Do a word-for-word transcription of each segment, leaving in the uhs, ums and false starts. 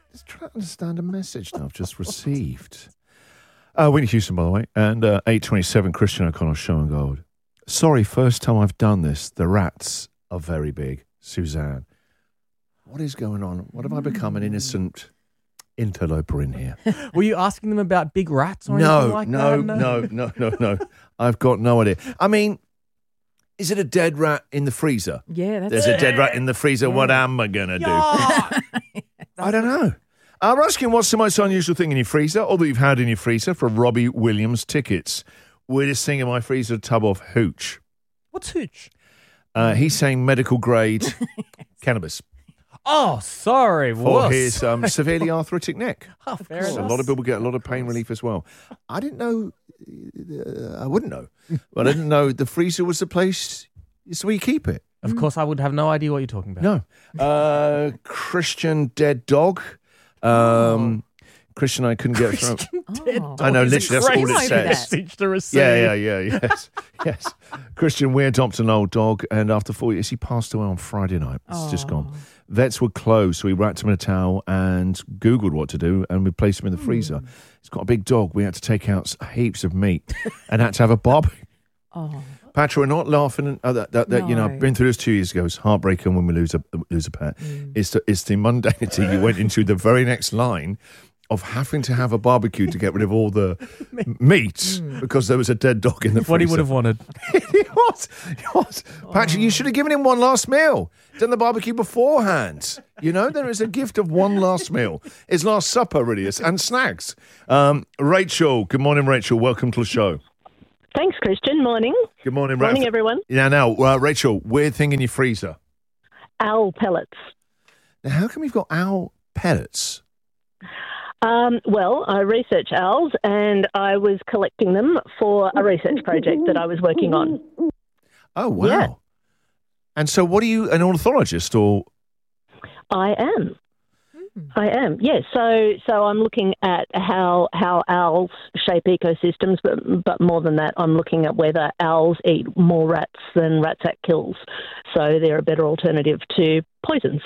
Just trying to understand a message that I've just received. Uh, Whitney Houston, by the way, and uh, eight twenty-seven, Christian O'Connell, Show and Gold. Sorry, first time I've done this. The rats are very big. Suzanne. What is going on? What have I become, an innocent interloper in here? Were you asking them about big rats or no, anything like no, that? No, no, no, no, no. I've got no idea. I mean, is it a dead rat in the freezer? Yeah, that's There's it. a dead rat in the freezer. Yeah. What am I going to do? Yeah. I don't know. I'm asking what's the most unusual thing in your freezer or that you've had in your freezer for Robbie Williams tickets. Weirdest thing in my freezer, a tub of hooch. What's hooch? Uh, he's saying medical grade cannabis Oh, sorry. for wuss. his um, severely arthritic neck. Oh, fair So a enough. lot of people get a lot of pain relief as well. I didn't know, uh, I wouldn't know, but I didn't know the freezer was the place, it's where you keep it. Of course, I would have no idea what you're talking about. No. Uh, Christian dead dog. Um, Christian, I couldn't get through. Oh. I know, It's a literally, that's all it crazy says. message to receive. Yeah, yeah, yeah, yes, yes. Christian, we adopted an old dog, and after four years, he passed away on Friday night. It's just gone. Vets were closed, so we wrapped him in a towel and Googled what to do, and we placed him in the freezer. He's got a big dog. We had to take out heaps of meat and had to have a barbecue. Oh. Patrick, we're not laughing at that. that, that You know, No. I've been through this two years ago. It's heartbreaking when we lose a lose a pet. It's the it's the mundanity you went into the very next line of having to have a barbecue to get rid of all the meat because there was a dead dog in the freezer. What he would have wanted. What? What? Patrick, you should have given him one last meal. Done the barbecue beforehand. You know, there is a gift of one last meal. It's last supper, really, is- and snacks. Um, Rachel, good morning, Rachel. Welcome to the show. Thanks, Christian. Morning. Good morning, Morning, Rachel. everyone. Yeah, now, uh, Rachel, weird thing in your freezer. Owl pellets. Now, how come you've got owl pellets? Um, well, I research owls, and I was collecting them for a research project that I was working on. Oh, wow. Yeah. And so what are you, an ornithologist or... I am. I am. Yes. So, so I'm looking at how how owls shape ecosystems, but but more than that, I'm looking at whether owls eat more rats than Ratsack kills. So they're a better alternative to poisons.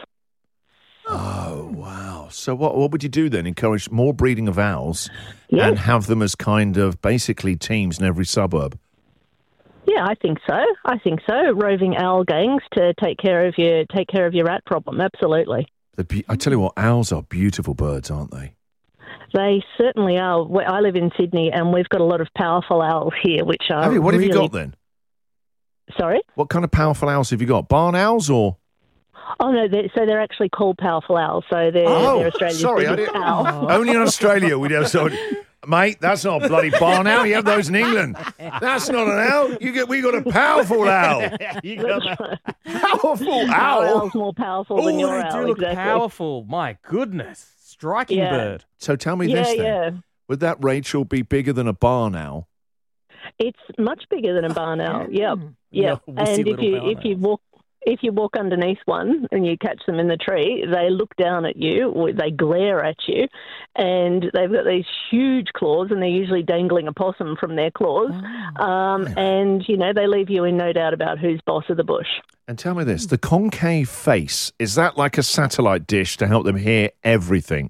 Oh, wow. So what what would you do then? Encourage more breeding of owls Yes. and have them as kind of basically teams in every suburb? Yeah, I think so. I think so. Roving owl gangs to take care of your take care of your rat problem. Absolutely. The be- I tell you what, owls are beautiful birds, aren't they? They certainly are. We- I live in Sydney, and we've got a lot of powerful owls here, which are Have you, what really... have you got then? Sorry? What kind of powerful owls have you got? Barn owls or? Oh, no, they're, so they're actually called powerful owls. So they're, Oh, they're Australia's sorry, I biggest didn't- owl. Only in Australia we'd have so. Mate, that's not a bloody barn owl. You have those in England. That's not an owl. You get. We got a powerful owl. You got that. Powerful Our owl. owl's more powerful Oh, than your they owl. do look exactly. powerful. My goodness. Striking Yeah. bird. So tell me Yeah, this then. yeah. Would that Rachel be bigger than a barn owl? It's much bigger than a barn owl. Yep. Yep. No, wussy and if little you barn if you owls. walk if you walk underneath one and you catch them in the tree, they look down at you, or they glare at you, and they've got these huge claws, and they're usually dangling a possum from their claws. Um, and you know they leave you in no doubt about who's boss of the bush. And tell me this: the concave face, is that like a satellite dish to help them hear everything?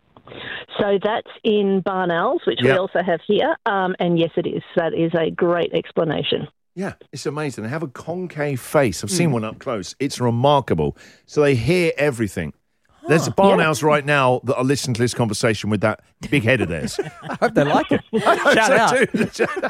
So that's in barn owls, which Yep. we also have here. Um, and yes, it is. That is a great explanation. Yeah, it's amazing. They have a concave face. I've seen one up close. It's remarkable. So they hear everything. There's barn Yeah. owls right now that are listening to this conversation with that big head of theirs. I hope they like it. Shout out.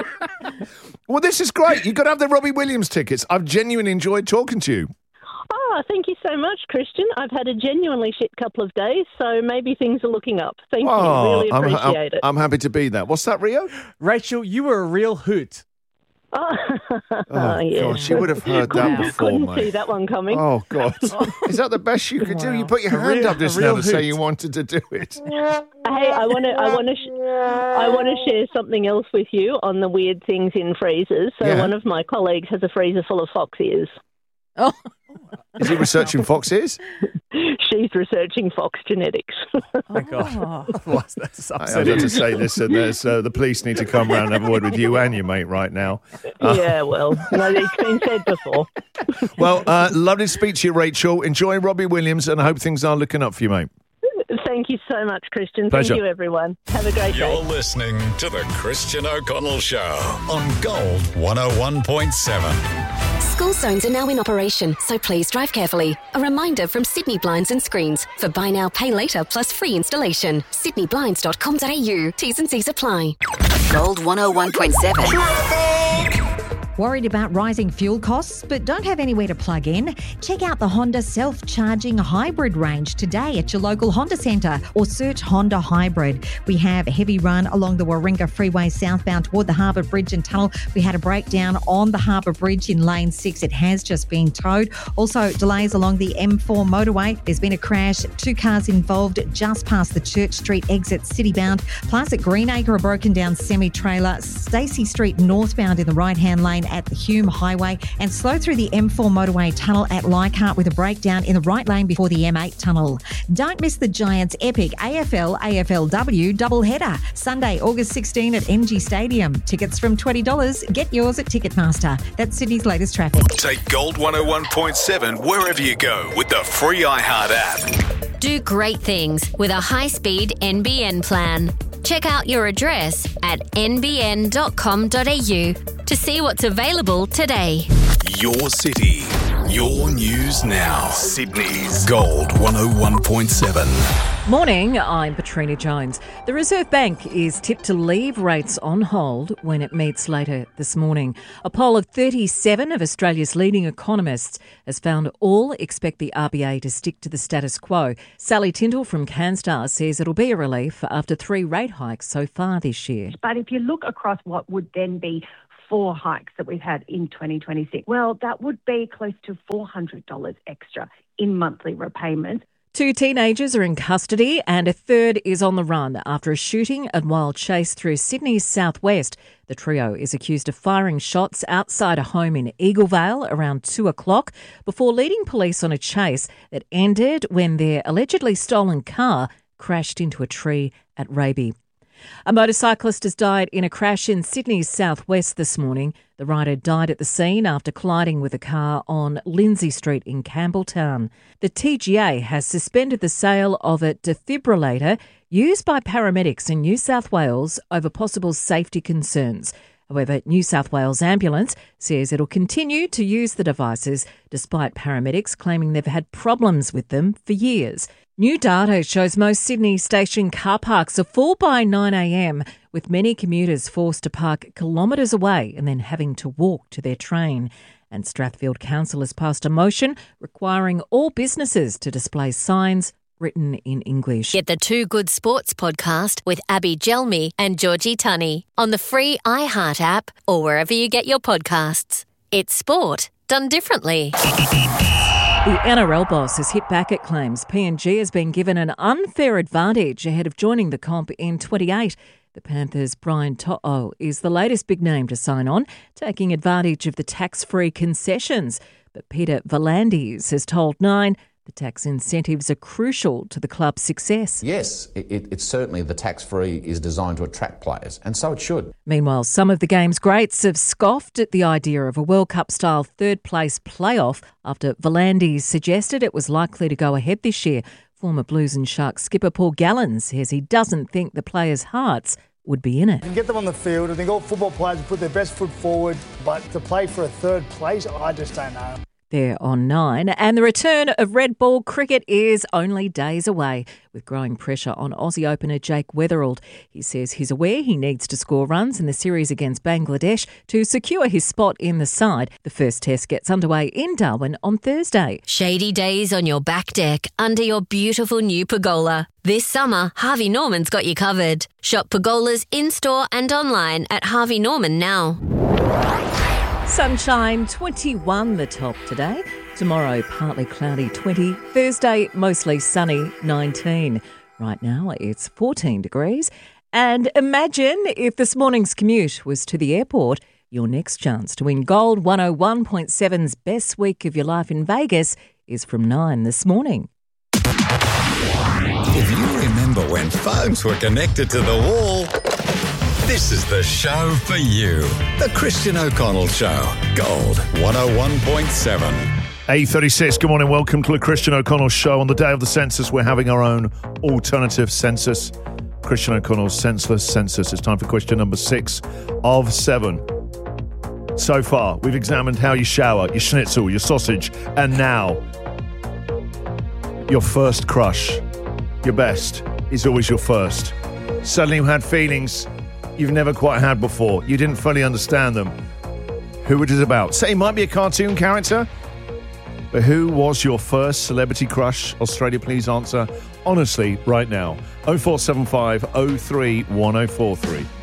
Well, this is great. You've got to have the Robbie Williams tickets. I've genuinely enjoyed talking to you. Oh, thank you so much, Christian. I've had a genuinely shit couple of days, so maybe things are looking up. Thank you. Really I'm, appreciate I'm, it. I'm happy to be that. What's that, Rio? Rachel, you were a real hoot. Oh, Oh, yeah. gosh, you would have heard that Wow. before, Couldn't mate. see that one coming. Oh, God. Is that the best you could do? Wow. You put your A hand real- up just a now real to say hoot. you wanted to do it. Hey, I want to, I want to, sh- I want to share something else with you on the weird things in freezers. So Yeah. one of my colleagues has a freezer full of fox ears. Oh. Is he researching foxes? She's researching fox genetics. Oh, my God. Otherwise, that's I, I've upsetting. got to say, listen, there's, uh, the police need to come round and have a word with you and your mate right now. yeah, well, no, it's been said before. Well, uh, lovely to speak to you, Rachel. Enjoy Robbie Williams, and I hope things are looking up for you, mate. Thank you so much, Christian. Pleasure. Thank you, everyone. Have a great You're day. listening to the Christian O'Connell Show on Gold one oh one point seven. School zones are now in operation, so please drive carefully. A reminder from Sydney Blinds and Screens for buy now, pay later plus free installation. sydney blinds dot com dot a u. T's and C's apply. Gold one oh one point seven. Worried about rising fuel costs but don't have anywhere to plug in? Check out the Honda self-charging hybrid range today at your local Honda Centre or search Honda Hybrid. We have a heavy run along the Warringah Freeway southbound toward the Harbour Bridge and Tunnel. We had a breakdown on the Harbour Bridge in lane six. It has just been towed. Also delays along the M four motorway. There's been a crash. Two cars involved just past the Church Street exit citybound. Plus at Greenacre, a broken down semi-trailer. Stacey Street northbound in the right-hand lane at the Hume Highway, and slow through the M four motorway tunnel at Leichhardt with a breakdown in the right lane before the M eight tunnel. Don't miss the Giants' epic A F L A F L W doubleheader, Sunday, August sixteenth at M G Stadium. Tickets from twenty dollars. Get yours at Ticketmaster. That's Sydney's latest traffic. Take Gold one oh one point seven wherever you go with the free iHeart app. Do great things with a high-speed N B N plan. Check out your address at n b n dot com dot a u to see what's available today. Your city, your news now. Sydney's Gold one oh one point seven. Morning, I'm Patrina Jones. The Reserve Bank is tipped to leave rates on hold when it meets later this morning. A poll of thirty-seven of Australia's leading economists has found all expect the R B A to stick to the status quo. Sally Tindall from CanStar says it'll be a relief after three rate hikes so far this year. But if you look across what would then be four hikes that we've had in twenty twenty-six, well, that would be close to four hundred dollars extra in monthly repayments. Two teenagers are in custody and a third is on the run after a shooting and wild chase through Sydney's southwest. The trio is accused of firing shots outside a home in Eaglevale around two o'clock before leading police on a chase that ended when their allegedly stolen car crashed into a tree at Raby. A motorcyclist has died in a crash in Sydney's southwest this morning. The rider died at the scene after colliding with a car on Lindsay Street in Campbelltown. The T G A has suspended the sale of a defibrillator used by paramedics in New South Wales over possible safety concerns. However, New South Wales Ambulance says it'll continue to use the devices despite paramedics claiming they've had problems with them for years. New data shows most Sydney station car parks are full by nine a m, with many commuters forced to park kilometres away and then having to walk to their train. And Strathfield Council has passed a motion requiring all businesses to display signs written in English. Get the Two Good Sports podcast with Abby Gelmi and Georgie Tunney on the free iHeart app or wherever you get your podcasts. It's sport done differently. The N R L boss has hit back at claims P N G has been given an unfair advantage ahead of joining the comp in twenty-eight. The Panthers' Brian To'o is the latest big name to sign on, taking advantage of the tax-free concessions. But Peter V'landys has told Nine the tax incentives are crucial to the club's success. Yes, it, it's certainly the tax-free is designed to attract players, and so it should. Meanwhile, some of the game's greats have scoffed at the idea of a World Cup-style third-place playoff after V'landys suggested it was likely to go ahead this year. Former Blues and Sharks skipper Paul Gallen says he doesn't think the players' hearts would be in it. You can get them on the field. I think all football players put their best foot forward, but to play for a third place, I just don't know. There on Nine. And the return of red ball cricket is only days away, with growing pressure on Aussie opener Jake Weatherald. He says he's aware he needs to score runs in the series against Bangladesh to secure his spot in the side. The first test gets underway in Darwin on Thursday. Shady days on your back deck under your beautiful new pergola. This summer, Harvey Norman's got you covered. Shop pergolas in-store and online at Harvey Norman now. Sunshine, twenty-one the top today. Tomorrow, partly cloudy, twenty. Thursday, mostly sunny, nineteen. Right now, it's fourteen degrees. And imagine if this morning's commute was to the airport. Your next chance to win Gold one oh one point seven's Best Week of Your Life in Vegas is from nine this morning. If you remember when phones were connected to the wall, this is the show for you. The Christian O'Connell Show. Gold one oh one point seven. eight thirty-six, good morning. Welcome to the Christian O'Connell Show. On the day of the census, we're having our own alternative census. Christian O'Connell's Senseless Census. It's time for question number six of seven. So far, we've examined how you shower, your schnitzel, your sausage, and now, your first crush. Your best is always your first. Suddenly you had feelings you've never quite had before. You didn't fully understand them. Who it is about. Say it might be a cartoon character, but who was your first celebrity crush? Australia, please answer honestly right now. oh four seven five oh three one oh four three.